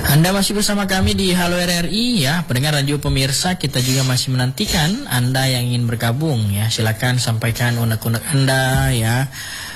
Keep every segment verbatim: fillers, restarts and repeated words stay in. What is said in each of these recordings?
Anda masih bersama kami di Halo R R I ya, pendengar radio pemirsa. Kita juga masih menantikan Anda yang ingin bergabung ya. Silakan sampaikan unek-unek Anda ya,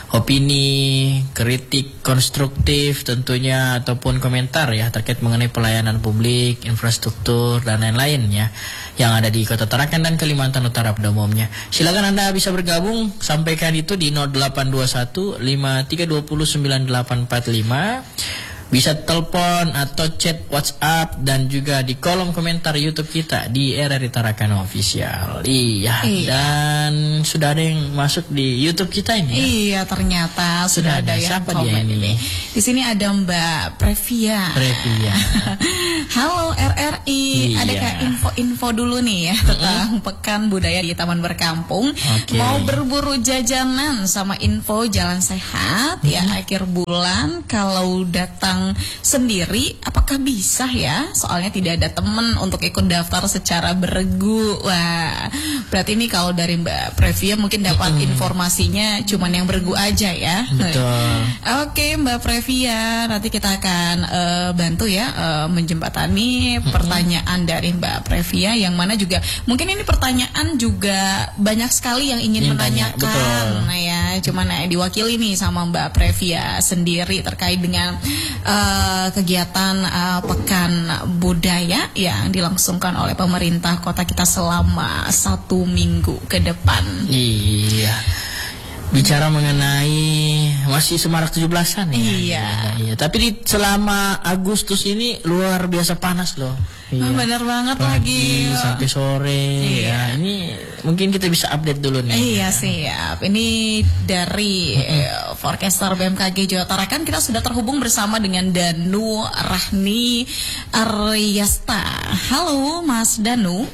opini, kritik konstruktif tentunya ataupun komentar ya terkait mengenai pelayanan publik, infrastruktur dan lain-lain ya yang ada di Kota Tarakan dan Kalimantan Utara pada umumnya. Silakan Anda bisa bergabung, sampaikan itu di nol delapan dua satu lima tiga dua nol sembilan delapan empat lima. Bisa telepon atau chat WhatsApp dan juga di kolom komentar YouTube kita di R R I Tarakan Official. Iya, iya. Dan sudah ada yang masuk di YouTube kita ini. Ya? Iya, ternyata sudah, sudah ada, ada yang komen ini. Di sini ada Mbak Previa. Previa. Halo R R I, iya. Adakah info-info dulu nih ya tentang mm-hmm. Pekan Budaya di Taman Berkampung? Okay. Mau berburu jajanan sama info jalan sehat mm-hmm. ya akhir bulan. Kalau datang sendiri apakah bisa ya? Soalnya tidak ada teman untuk ikut daftar secara beregu. Wah, berarti ini kalau dari Mbak Previa mungkin dapat mm-hmm. informasinya cuman yang beregu aja ya. Betul. Oke Mbak Previa, nanti kita akan uh, bantu ya uh, menjembatani mm-hmm. pertanyaan dari Mbak Previa, yang mana juga mungkin ini pertanyaan juga banyak sekali yang ingin Ingin menanyakan. Betul. Nah ya, cuman uh, diwakili nih sama Mbak Previa sendiri terkait dengan Uh, kegiatan uh, Pekan Budaya yang dilangsungkan oleh pemerintah kota kita selama satu minggu ke depan. Iya. Bicara mengenai masih semarak tujuh belasan ya. Iya. Iya. Tapi di selama Agustus ini luar biasa panas loh. Iya. Oh, benar banget Pagi, lagi sampai sore. Iya. Ya, ini mungkin kita bisa update dulu nih. Iya siap. Ini dari uh, forecaster B M K G Jawa Tarakan, kita sudah terhubung bersama dengan Danu Rahni Aryasta. Halo Mas Danu.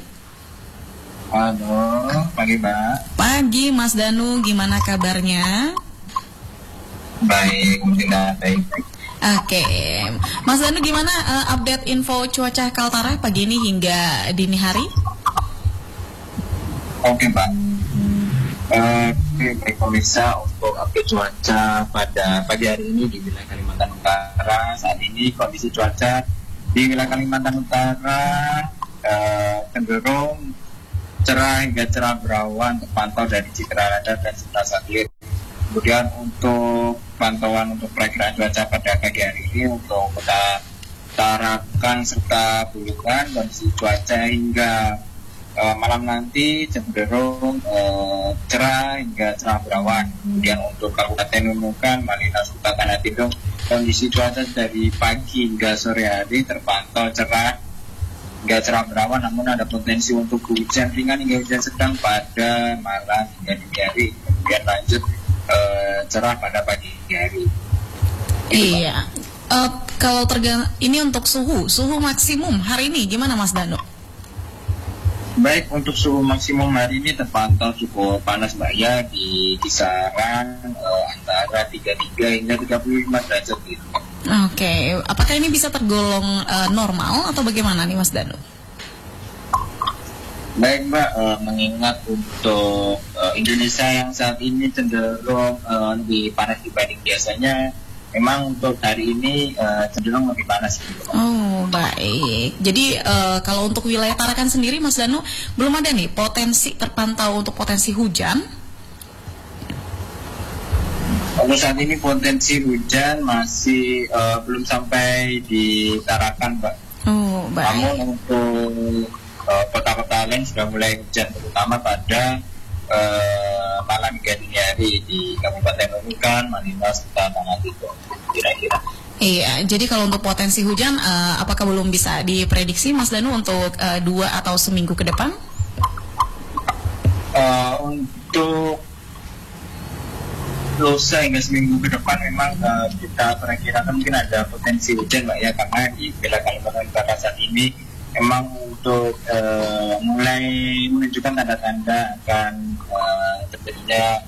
Halo, pagi Mbak. Pagi Mas Danu, gimana kabarnya? Baik, alhamdulillah baik. Oke, Mas Danu gimana uh, update info cuaca Kaltara pagi ini hingga dini hari? Oke Mbak. Uh, baik pemirsa, untuk update cuaca pada pagi hari ini di wilayah Kalimantan Utara. Saat ini kondisi cuaca di wilayah Kalimantan Utara uh, cenderung cerah hingga cerah berawan, terpantau dari citra radar dan citra satelit. Kemudian untuk pantauan untuk perakiraan cuaca pada pagi hari ini untuk Kota Tarakan serta Bulungan, kondisi cuaca hingga uh, malam nanti cenderung uh, cerah hingga cerah berawan. Kemudian untuk Kabupaten Nunukan, Malinas, Kota Tanah Tidung, kondisi cuaca dari pagi hingga sore hari terpantau cerah hingga cerah berawan, namun ada potensi untuk hujan ringan hingga hujan sedang pada malam hingga dini hari. Kemudian lanjut uh, cerah pada pagi hari. Itu, iya. Uh, kalau tergantung ini untuk suhu, suhu maksimum hari ini gimana Mas Danu? Baik, untuk suhu maksimum hari ini terpantau cukup panas Mbak ya, di kisaran uh, antara tiga puluh tiga hingga tiga puluh lima derajat gitu. Oke, okay. Apakah ini bisa tergolong uh, normal atau bagaimana nih Mas Danu? Baik Mbak, uh, mengingat untuk uh, Indonesia yang saat ini cenderung uh, lebih panas dibanding biasanya, memang untuk hari ini uh, cenderung lebih panas. Oh baik, jadi uh, kalau untuk wilayah Tarakan sendiri Mas Danu belum ada nih potensi terpantau untuk potensi hujan? Untuk saat ini potensi hujan masih uh, belum sampai di Tarakan Mbak. Oh baik. Namun untuk uh, kota-kota lain sudah mulai hujan, terutama pada uh, malam hingga dini hari di Kabupaten Nunukan, Malinas, Kota Tanah Tidung, kira-kira. Iya, jadi kalau untuk potensi hujan, uh, apakah belum bisa diprediksi Mas Danu untuk uh, dua atau seminggu ke depan? Uh, untuk lusa hingga seminggu ke depan memang uh, kita perkirakan mungkin ada potensi hujan Mbak ya, karena di wilayah Kalimantan Utara saat ini memang untuk uh, mulai menunjukkan tanda-tanda akan uh, terjadinya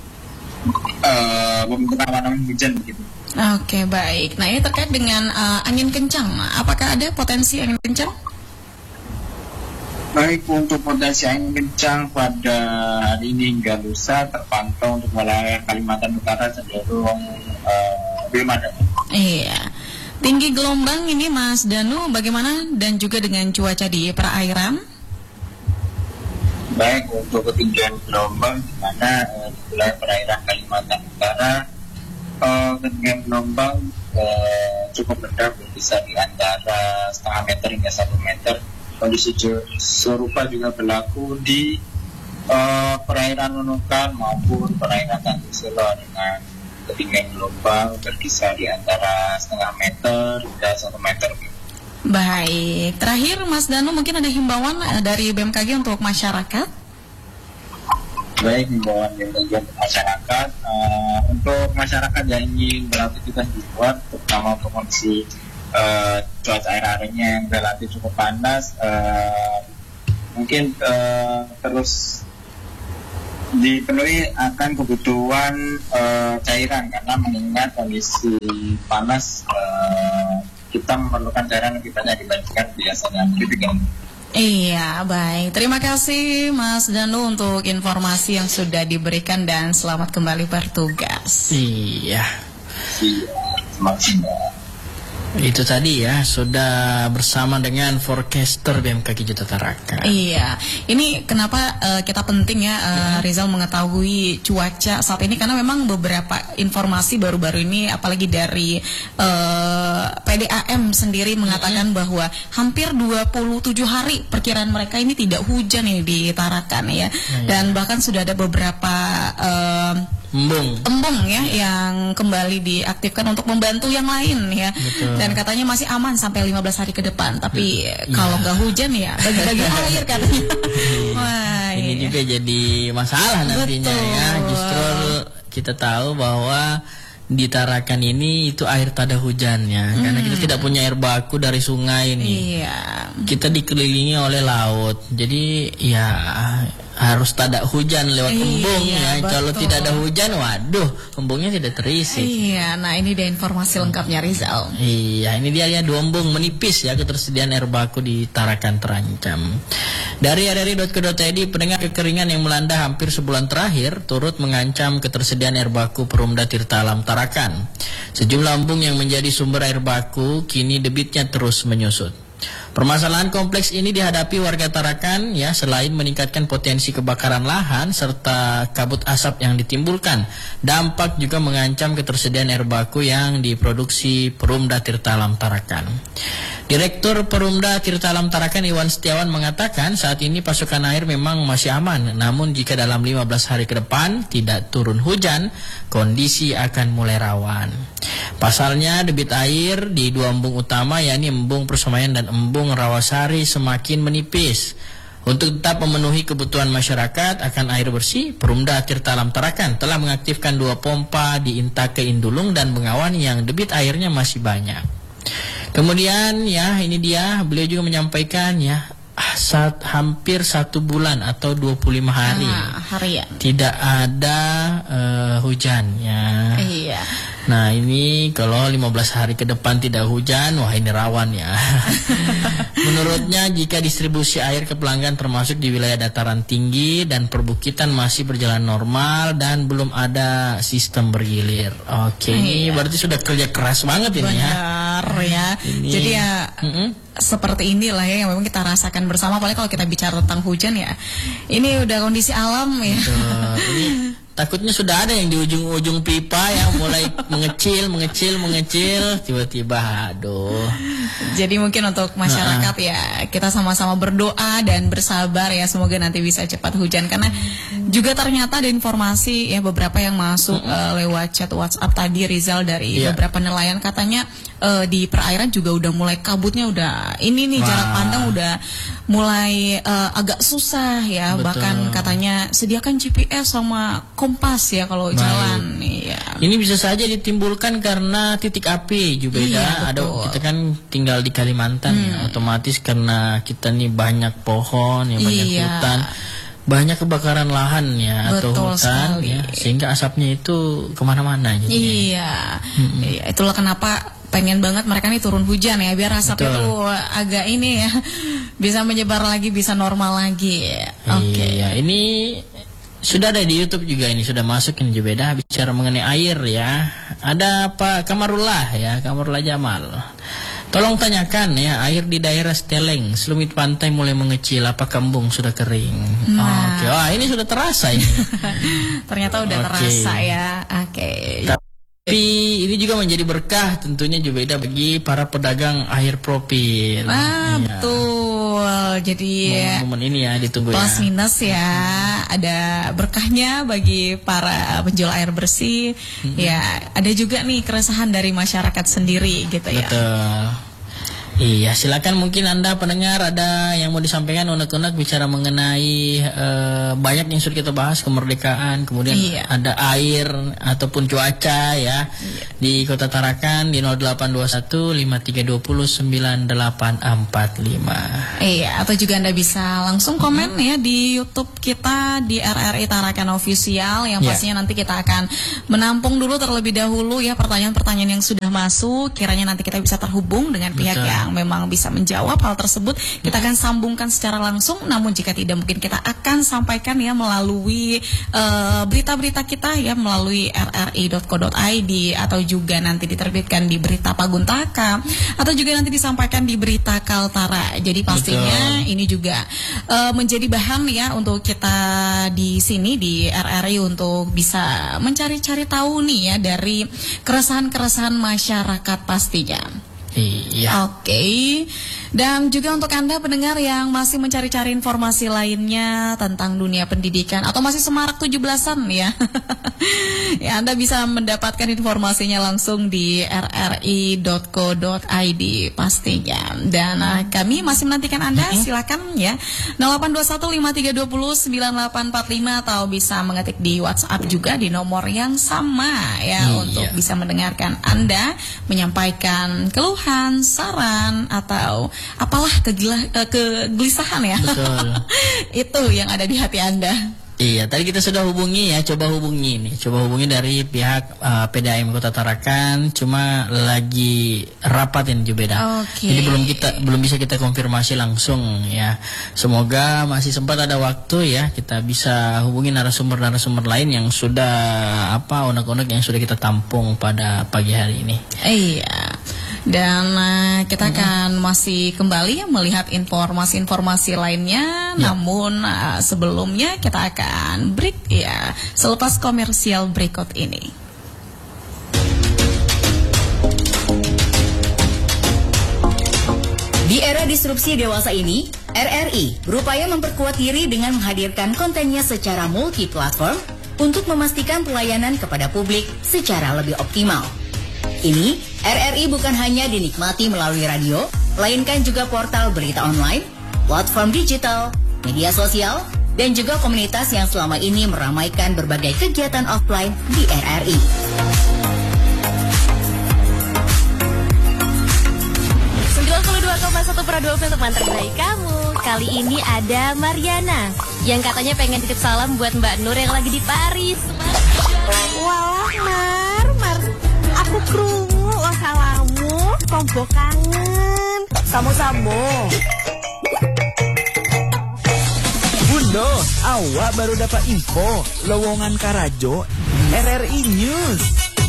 uh, pembentukan awan hujan begitu. Oke baik, nah ini terkait dengan uh, angin kencang, apakah ada potensi angin kencang? Baik, untuk potensi angin kencang pada hari ini hingga lusa terpantau untuk wilayah Kalimantan Utara cenderung uh, belum ada. Iya. Tinggi gelombang ini Mas Danu bagaimana dan juga dengan cuaca di perairan? Baik, untuk ketinggian gelombang di mana uh, di wilayah perairan Kalimantan Utara, uh, ketinggian gelombang uh, cukup rendah, bisa di antara setengah meter hingga satu meter. Kondisi serupa juga berlaku di uh, perairan Nunukan maupun perairan Tanjung Selor dengan ketinggian gelombang berkisar di antara setengah meter hingga satu meter. Baik, terakhir Mas Danu mungkin ada himbauan dari B M K G untuk masyarakat? Baik, himbauan B M K G untuk masyarakat, uh, untuk masyarakat yang ingin beraktivitas di luar, terutama untuk kondisi uh, cuaca air airnya yang relatif cukup panas, uh, mungkin uh, terus dipenuhi akan kebutuhan uh, cairan, karena mengingat kondisi panas uh, kita memerlukan cairan lebih banyak dibandingkan biasanya. Iya, baik. Terima kasih Mas Danu untuk informasi yang sudah diberikan dan selamat kembali bertugas. Iya. Iya, terima kasih. Itu tadi ya, sudah bersama dengan forecaster B M K G Jakarta Tarakan. Iya, ini kenapa uh, kita penting ya uh, Rizal mengetahui cuaca saat ini, karena memang beberapa informasi baru-baru ini, apalagi dari uh, P D A M sendiri mengatakan bahwa hampir dua puluh tujuh hari perkiraan mereka ini tidak hujan nih di Tarakan ya, dan bahkan sudah ada beberapa uh, embung embung ya yang kembali diaktifkan untuk membantu yang lain ya. Betul. Dan katanya masih aman sampai lima belas hari ke depan, tapi ya, kalau nggak hujan ya bagi-bagi air katanya. Wah, ini iya. juga jadi masalah nantinya. Betul. Ya, justru kita tahu bahwa di Tarakan ini itu air tak ada hujannya, hmm. karena kita tidak punya air baku dari sungai ini. Iya. Kita dikelilingi oleh laut, jadi ya harus tak ada hujan lewat iya, embung ya. Betul. Kalau tidak ada hujan, waduh, embungnya tidak terisi. Iya, nah ini dia informasi lengkapnya Rizal. Iya, ini dia ya, dua embung menipis ya, ketersediaan air baku di Tarakan terancam. Dari r r i dot co dot i d, pendengar, kekeringan yang melanda hampir sebulan terakhir turut mengancam ketersediaan air baku Perumda Tirta Alam Tarakan. Sejumlah embung yang menjadi sumber air baku kini debitnya terus menyusut. Permasalahan kompleks ini dihadapi warga Tarakan ya, selain meningkatkan potensi kebakaran lahan serta kabut asap yang ditimbulkan, dampak juga mengancam ketersediaan air baku yang diproduksi Perumda Tirta Alam Tarakan. Direktur Perumda Tirta Alam Tarakan Iwan Setiawan mengatakan saat ini pasokan air memang masih aman, namun jika dalam lima belas hari ke depan tidak turun hujan, kondisi akan mulai rawan. Pasalnya debit air di dua embung utama, yakni embung Persemayan dan embung Rawasari, semakin menipis. Untuk tetap memenuhi kebutuhan masyarakat akan air bersih, Perumda Tirta Alam Tarakan telah mengaktifkan dua pompa di Intake Indulung dan Bengawan yang debit airnya masih banyak. Kemudian ya, ini dia, beliau juga menyampaikan ya, saat hampir satu bulan atau dua puluh lima hari ah, harian tidak ada uh, hujan ya. Iya. Nah ini kalau lima belas hari ke depan tidak hujan, wah ini rawan ya. Menurutnya jika distribusi air ke pelanggan termasuk di wilayah dataran tinggi dan perbukitan masih berjalan normal dan belum ada sistem bergilir. Oke, ini iya. berarti sudah kerja keras banget ini. Benar ya. ya. Ini. Jadi ya Mm-mm. seperti inilah ya yang memang kita rasakan bersama, apalagi kalau kita bicara tentang hujan ya. Ini udah kondisi alam ya. Betul. Ini takutnya sudah ada yang di ujung-ujung pipa yang mulai mengecil, mengecil, mengecil, tiba-tiba aduh. Jadi mungkin untuk masyarakat uh-uh. ya, kita sama-sama berdoa dan bersabar ya, semoga nanti bisa cepat hujan, karena juga ternyata ada informasi ya beberapa yang masuk uh-uh. uh, lewat chat WhatsApp tadi Rizal dari yeah. beberapa nelayan, katanya uh, di perairan juga udah mulai kabutnya udah ini nih, wow. jarak pandang udah mulai uh, agak susah ya. Betul. Bahkan katanya sediakan G P S sama kompas ya kalau Baik. jalan nih ya. Ini bisa saja ditimbulkan karena titik api juga iya, ya. Ada, kita kan tinggal di Kalimantan hmm. ya, otomatis karena kita nih banyak pohon ya, banyak iya. hutan, banyak kebakaran lahan ya. Betul atau hutan sekali. Ya, sehingga asapnya itu kemana-mana gitu. Iya. Hmm. Iya, itulah kenapa pengen banget mereka nih turun hujan ya, biar asapnya Betul. tuh agak ini ya, bisa menyebar lagi, bisa normal lagi. Oke. Okay. Iya, ini sudah ada di YouTube juga, ini sudah masuk ini juga beda bicara mengenai air ya. Ada Pak Kamarullah ya, Kamarullah Jamal. Tolong tanyakan ya, air di daerah Steleng, selumit pantai mulai mengecil, apa kembung sudah kering? Nah. Oke, wah ini sudah terasa ini. Ternyata udah Oke. terasa ya. Oke. Tapi ini juga menjadi berkah tentunya juga bagi para pedagang air profil. Ah, Iya. betul. Jadi Momen ini ya ditunggu plus ya. minus ya, ada berkahnya bagi para penjual air bersih. Ya, ada juga nih keresahan dari masyarakat sendiri gitu ya. Betul. Iya, silakan mungkin Anda pendengar ada yang mau disampaikan unek-unek bicara mengenai eh, banyak yang sudah kita bahas, kemerdekaan, kemudian Iya. ada air ataupun cuaca ya di Kota Tarakan di nol delapan dua satu lima tiga dua nol sembilan delapan empat lima. Iya, atau juga Anda bisa langsung komen ya di YouTube kita di R R I Tarakan Official yang Ya. pastinya nanti kita akan menampung dulu terlebih dahulu ya pertanyaan-pertanyaan yang sudah masuk. Kiranya nanti kita bisa terhubung dengan pihak Betul. yang memang bisa menjawab hal tersebut. Kita akan sambungkan secara langsung. Namun jika tidak mungkin kita akan sampaikan ya melalui eh, berita-berita kita ya melalui r r i dot co dot i d atau juga nanti diterbitkan di Berita Paguntaka atau juga nanti disampaikan di Berita Kaltara. Jadi pastinya Betul. ini juga eh, menjadi bahan ya untuk kita di sini di R R I untuk bisa mencari-cari tahu nih ya dari keresahan-keresahan masyarakat pastinya. Iya. Oke, dan juga untuk Anda pendengar yang masih mencari-cari informasi lainnya tentang dunia pendidikan atau masih semarak tujuh belasan ya, ya Anda bisa mendapatkan informasinya langsung di r r i dot co dot i d pastinya. Dan uh, kami masih menantikan Anda, silakan ya nol delapan dua satu lima tiga dua nol sembilan delapan empat lima atau bisa mengetik di WhatsApp juga di nomor yang sama ya Iya. untuk bisa mendengarkan Anda menyampaikan keluhan, saran atau apalah kegila, eh, kegelisahan ya. Betul. Itu yang ada di hati Anda. Iya, tadi kita sudah hubungi ya, coba hubungi nih, coba hubungi dari pihak uh, P D A M Kota Tarakan, cuma lagi rapat ini juga beda. Oke. Jadi belum kita belum bisa kita konfirmasi langsung ya. Semoga masih sempat ada waktu ya, kita bisa hubungi narasumber-narasumber lain yang sudah apa unek-unek yang sudah kita tampung pada pagi hari ini. Iya. Dan uh, kita akan masih kembali ya melihat informasi-informasi lainnya. Ya. Namun uh, sebelumnya kita akan break ya selepas komersial berikut ini. Di era disrupsi dewasa ini, R R I berupaya memperkuat diri dengan menghadirkan kontennya secara multi-platform untuk memastikan pelayanan kepada publik secara lebih optimal. Ini, R R I bukan hanya dinikmati melalui radio, melainkan juga portal berita online, platform digital, media sosial, dan juga komunitas yang selama ini meramaikan berbagai kegiatan offline di R R I. sembilan puluh dua koma satu per dua puluh teman terbaik kamu. Kali ini ada Mariana yang katanya pengen titip salam buat Mbak Nur yang lagi di Paris. Walah Mar, Mar, aku krungu lo salamu, tombo kangen. Samu-samu. Bundo, awak baru dapat info lowongan Karajo R R I News.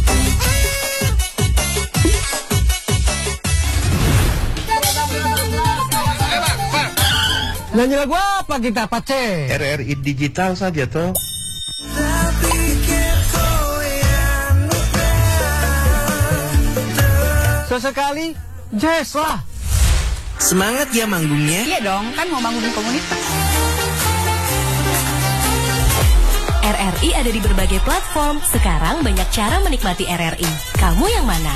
Nyanyi lagu apa kita, Pace? R R I digital saja toh. Sesekali, jazz lah. Semangat ya manggungnya. Iya dong, kan mau bangun komunitas. R R I ada di berbagai platform. Sekarang banyak cara menikmati R R I. Kamu yang mana?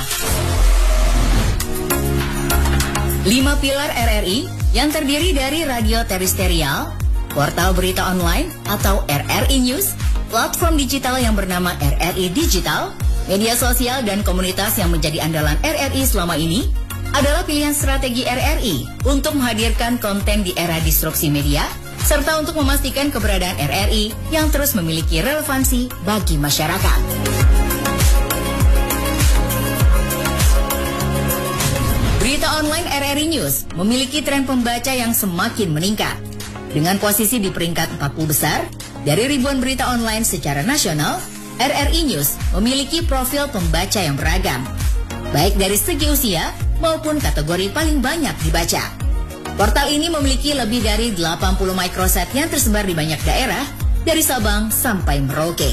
Lima pilar R R I yang terdiri dari radio terestrial, portal berita online atau R R I News, platform digital yang bernama R R I Digital, media sosial dan komunitas yang menjadi andalan R R I selama ini adalah pilihan strategi R R I untuk menghadirkan konten di era disrupsi media serta untuk memastikan keberadaan R R I yang terus memiliki relevansi bagi masyarakat. Berita online R R I News memiliki tren pembaca yang semakin meningkat. Dengan posisi di peringkat empat puluh besar, dari ribuan berita online secara nasional, R R I News memiliki profil pembaca yang beragam, baik dari segi usia maupun kategori paling banyak dibaca. Portal ini memiliki lebih dari delapan puluh microsite yang tersebar di banyak daerah, dari Sabang sampai Merauke.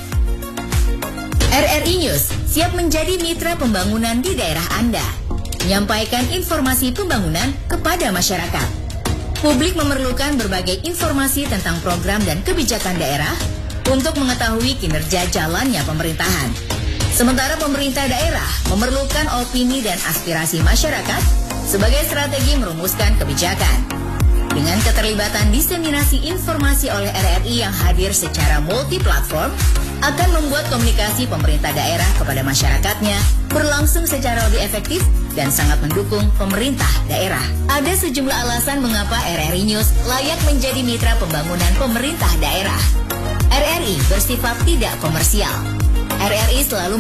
R R I News siap menjadi mitra pembangunan di daerah Anda, menyampaikan informasi pembangunan kepada masyarakat. Publik memerlukan berbagai informasi tentang program dan kebijakan daerah untuk mengetahui kinerja jalannya pemerintahan. Sementara pemerintah daerah memerlukan opini dan aspirasi masyarakat sebagai strategi merumuskan kebijakan. Dengan keterlibatan diseminasi informasi oleh R R I yang hadir secara multi-platform, akan membuat komunikasi pemerintah daerah kepada masyarakatnya berlangsung secara lebih efektif dan sangat mendukung pemerintah daerah. Ada sejumlah alasan mengapa R R I News layak menjadi mitra pembangunan pemerintah daerah. R R I bersifat tidak komersial. R R I selalu